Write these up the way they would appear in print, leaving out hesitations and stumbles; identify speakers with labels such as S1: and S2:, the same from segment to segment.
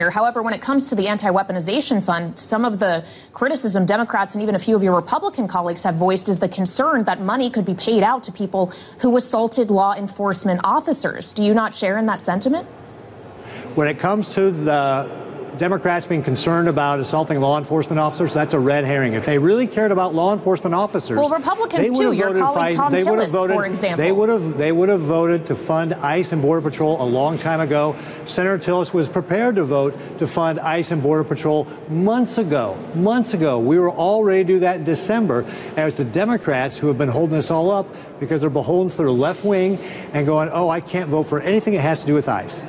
S1: However, when it comes to the anti-weaponization fund, some of the criticism Democrats and even a few of your Republican colleagues have voiced is the concern that money could be paid out to people who assaulted law enforcement officers. Do you not share in that sentiment?
S2: When it comes to the Democrats being concerned about assaulting law enforcement officers, that's a red herring. If they really cared about law enforcement officers,
S1: well, Republicans too. Your colleague Tom Tillis, for example,
S2: they would have voted to fund ICE and Border Patrol a long time ago. Senator Tillis was prepared to vote to fund ICE and Border Patrol months ago. Months ago, we were all ready to do that in December. And it was the Democrats who have been holding this all up because they're beholden to their left wing and going, "Oh, I can't vote for anything that has to do with ICE."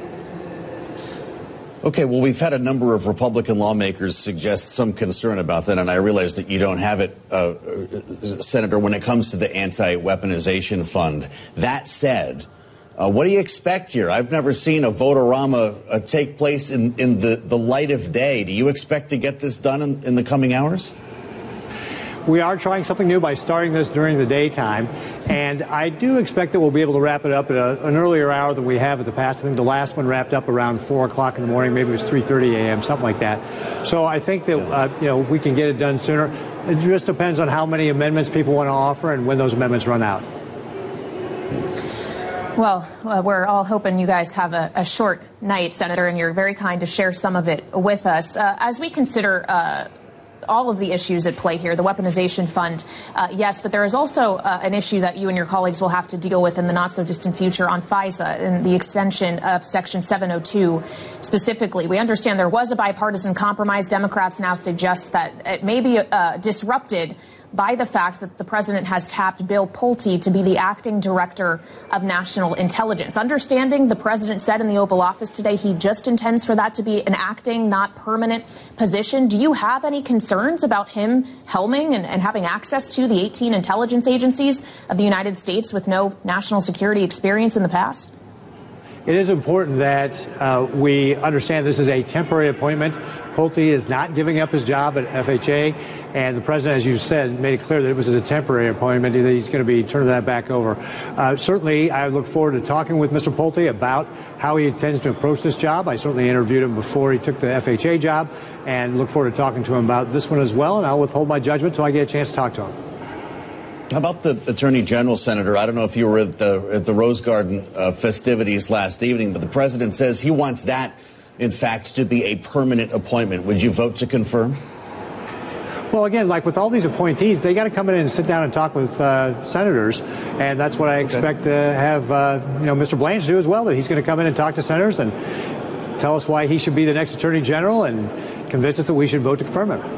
S3: Okay, well, we've had a number of Republican lawmakers suggest some concern about that, and I realize that you don't have it, Senator, when it comes to the anti-weaponization fund. That said, what do you expect here? I've never seen a vote-a-rama take place in the light of day. Do you expect to get this done in the coming hours?
S2: We are trying something new by starting this during the daytime, and I do expect that we'll be able to wrap it up at an earlier hour than we have in the past. I think the last one wrapped up around 4 o'clock in the morning, maybe it was 3:30 a.m., something like that. So I think that we can get it done sooner. It just depends on how many amendments people want to offer and when those amendments run out.
S1: Well, we're all hoping you guys have a short night, Senator, and you're very kind to share some of it with us. As we consider all of the issues at play here, the weaponization fund, yes, but there is also an issue that you and your colleagues will have to deal with in the not-so-distant future on FISA and the extension of Section 702 specifically. We understand there was a bipartisan compromise. Democrats now suggest that it may be disrupted by the fact that the president has tapped Bill Pulte to be the acting director of national intelligence. Understanding the president said in the Oval Office today he just intends for that to be an acting, not permanent position. Do you have any concerns about him helming and having access to the 18 intelligence agencies of the United States with no national security experience in the past?
S2: It is important that we understand this is a temporary appointment. Pulte is not giving up his job at FHA, and the president, as you said, made it clear that it was a temporary appointment, that he's going to be turning that back over. Certainly, I look forward to talking with Mr. Pulte about how he intends to approach this job. I certainly interviewed him before he took the FHA job, and look forward to talking to him about this one as well, and I'll withhold my judgment until I get a chance to talk to him.
S3: How about the Attorney General, Senator? I don't know if you were at the Rose Garden festivities last evening, but the president says he wants that, in fact, to be a permanent appointment. Would you vote to confirm?
S2: Well, again, like with all these appointees, they got to come in and sit down and talk with senators, and that's what I expect to have Mr. Blanche do as well, that he's going to come in and talk to senators and tell us why he should be the next Attorney General and convince us that we should vote to confirm him.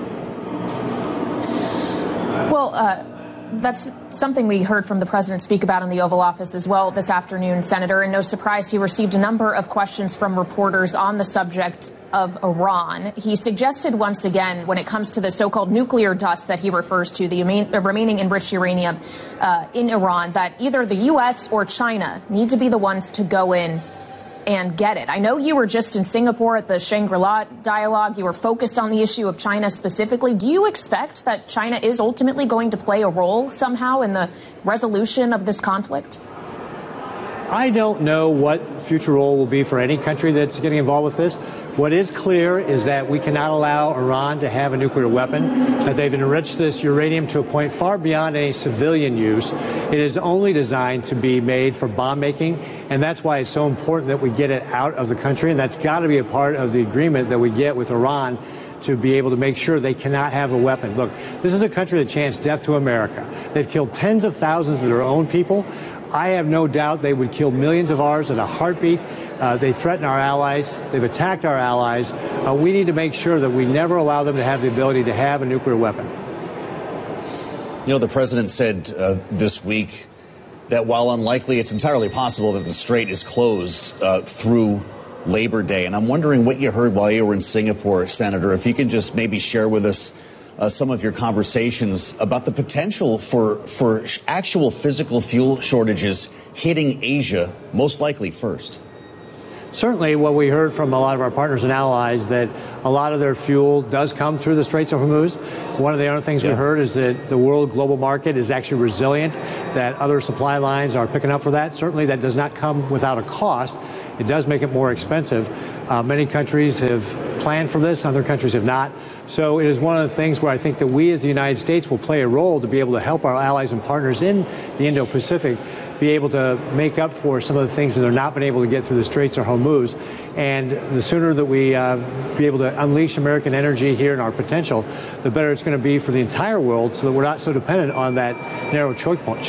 S1: Well, that's something we heard from the president speak about in the Oval Office as well this afternoon, Senator. And no surprise, he received a number of questions from reporters on the subject of Iran. He suggested once again, when it comes to the so-called nuclear dust that he refers to, the remaining enriched uranium in Iran, that either the U.S. or China need to be the ones to go in and get it. I know you were just in Singapore at the Shangri-La dialogue. You were focused on the issue of China specifically. Do you expect that China is ultimately going to play a role somehow in the resolution of this conflict?
S2: I don't know what future role will be for any country that's getting involved with this. What is clear is that we cannot allow Iran to have a nuclear weapon, that they've enriched this uranium to a point far beyond any civilian use. It is only designed to be made for bomb making, and that's why it's so important that we get it out of the country, and that's got to be a part of the agreement that we get with Iran to be able to make sure they cannot have a weapon. Look, this is a country that chants death to America. They've killed tens of thousands of their own people. I have no doubt they would kill millions of ours at a heartbeat. They threaten our allies. They've attacked our allies. We need to make sure that we never allow them to have the ability to have a nuclear weapon.
S3: You know, the president said this week that while unlikely, it's entirely possible that the strait is closed through Labor Day. And I'm wondering what you heard while you were in Singapore, Senator, if you can just maybe share with us some of your conversations about the potential for actual physical fuel shortages hitting Asia, most likely first.
S2: Certainly what we heard from a lot of our partners and allies, that a lot of their fuel does come through the Straits of Hormuz. One of the other things we heard is that the world global market is actually resilient, that other supply lines are picking up for that. Certainly that does not come without a cost. It does make it more expensive. Many countries have planned for this, other countries have not. So it is one of the things where I think that we as the United States will play a role to be able to help our allies and partners in the Indo-Pacific be able to make up for some of the things that they're not been able to get through the Straits or Hormuz. And the sooner that we be able to unleash American energy here and our potential, the better it's going to be for the entire world so that we're not so dependent on that narrow choke point.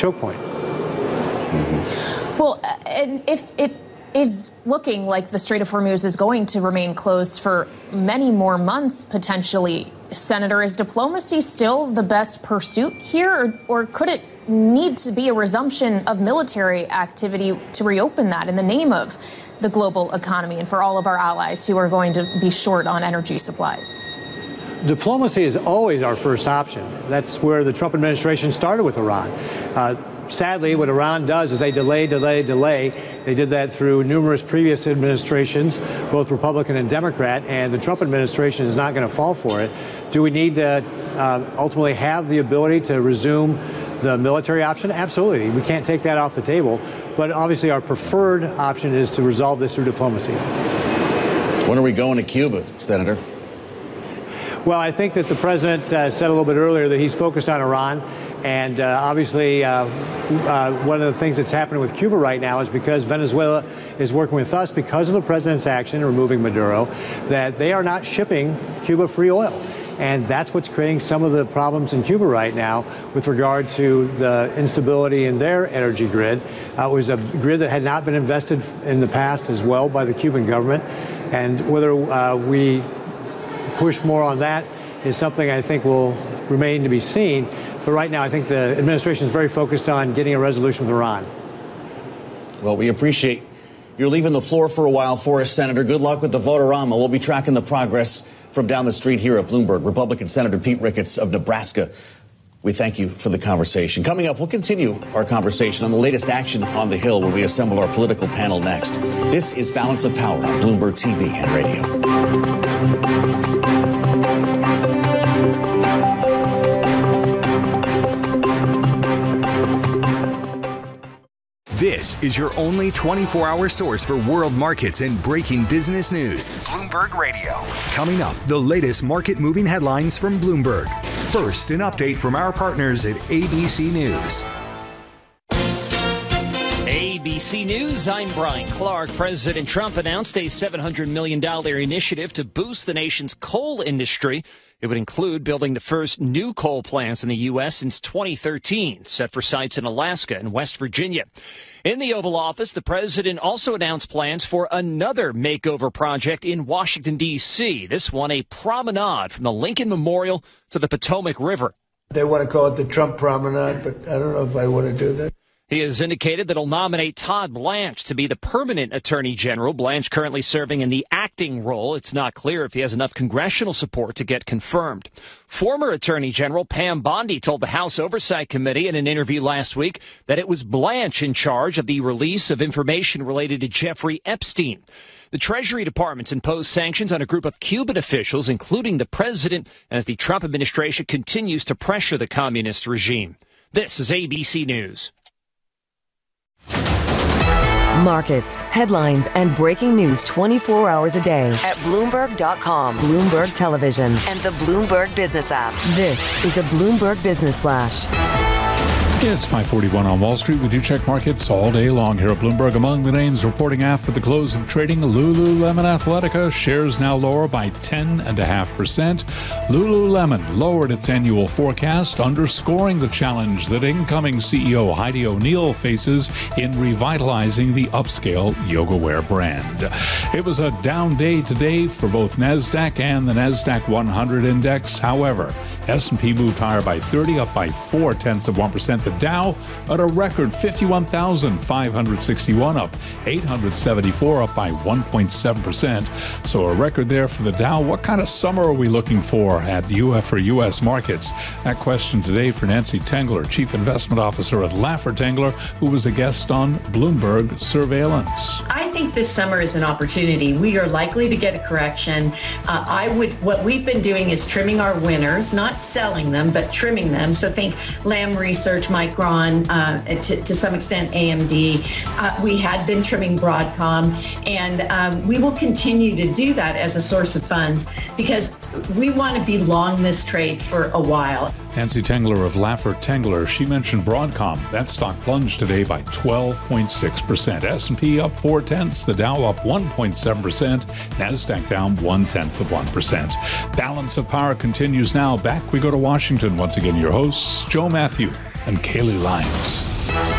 S1: Well, and if it is looking like the Strait of Hormuz is going to remain closed for many more months, potentially, Senator, is diplomacy still the best pursuit here, or could it need to be a resumption of military activity to reopen that in the name of the global economy and for all of our allies who are going to be short on energy supplies?
S2: Diplomacy is always our first option. That's where the Trump administration started with Iran. Sadly, what Iran does is they delay. They did that through numerous previous administrations, both Republican and Democrat, and the Trump administration is not going to fall for it. Do we need to ultimately have the ability to resume the military option? Absolutely. We can't take that off the table. But obviously our preferred option is to resolve this through diplomacy.
S3: When are we going to Cuba, Senator?
S2: Well, I think that the president said a little bit earlier that he's focused on Iran. And obviously, one of the things that's happening with Cuba right now is because Venezuela is working with us because of the president's action in removing Maduro, that they are not shipping Cuba free oil. And that's what's creating some of the problems in Cuba right now with regard to the instability in their energy grid. It was a grid that had not been invested in the past as well by the Cuban government. And whether we push more on that is something I think will remain to be seen. But right now, I think the administration is very focused on getting a resolution with Iran.
S3: Well, we appreciate you're leaving the floor for a while for us, Senator. Good luck with the vote-a-rama. We'll be tracking the progress from down the street here at Bloomberg. Republican Senator Pete Ricketts of Nebraska, we thank you for the conversation. Coming up, we'll continue our conversation on the latest action on the Hill when we assemble our political panel next. This is Balance of Power on Bloomberg TV and Radio.
S4: This is your only 24-hour source for world markets and breaking business news. Bloomberg Radio. Coming up, the latest market-moving headlines from Bloomberg. First, an update from our partners at ABC News.
S5: ABC News, I'm Brian Clark. President Trump announced a $700 million initiative to boost the nation's coal industry. It would include building the first new coal plants in the U.S. since 2013, set for sites in Alaska and West Virginia. In the Oval Office, the president also announced plans for another makeover project in Washington, D.C., this one a promenade from the Lincoln Memorial to the Potomac River.
S6: They want to call it the Trump Promenade, but I don't know if I want to do that.
S5: He has indicated that he'll nominate Todd Blanche to be the permanent attorney general. Blanche currently serving in the acting role. It's not clear if he has enough congressional support to get confirmed. Former Attorney General Pam Bondi told the House Oversight Committee in an interview last week that it was Blanche in charge of the release of information related to Jeffrey Epstein. The Treasury Department's imposed sanctions on a group of Cuban officials, including the president, as the Trump administration continues to pressure the communist regime. This is ABC News.
S7: Markets, headlines, and breaking news 24 hours a day at Bloomberg.com, Bloomberg Television, and the Bloomberg Business app. This is a Bloomberg Business Flash.
S8: It's 5:41 on Wall Street. We do check markets all day long here at Bloomberg. Among the names reporting after the close of trading, Lululemon Athletica shares now lower by 10.5%. Lululemon lowered its annual forecast, underscoring the challenge that incoming CEO Heidi O'Neill faces in revitalizing the upscale yoga wear brand. It was a down day today for both NASDAQ and the NASDAQ 100 index. However, S&P moved higher by 30, up by 0.4%. The Dow at a record 51,561, up 874, up by 1.7%. So a record there for the Dow. What kind of summer are we looking for for U.S. markets? That question today for Nancy Tengler, Chief Investment Officer at Laffer Tengler, who was a guest on Bloomberg Surveillance.
S9: I think this summer is an opportunity. We are likely to get a correction. What we've been doing is trimming our winners, not selling them, but trimming them. So think Lam Research, Micron, to some extent AMD. We had been trimming Broadcom, and we will continue to do that as a source of funds because we want to be long this trade for a while.
S8: Nancy Tengler of Laffer Tengler, she mentioned Broadcom. That stock plunged today by 12.6%. S&P up 0.4, the Dow up 1.7%, NASDAQ down 0.1%. Balance of Power continues now. Back we go to Washington. Once again, your hosts, Joe Matthew and Kaylee Lyons.